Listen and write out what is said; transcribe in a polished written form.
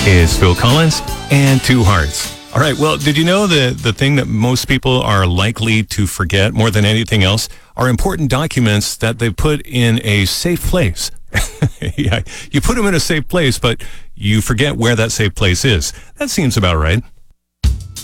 is Phil Collins and Two Hearts. All right, well, did you know that the thing that most people are likely to forget more than anything else are important documents that they put in a safe place? Yeah, you put them in a safe place, but you forget where that safe place is. That seems about right.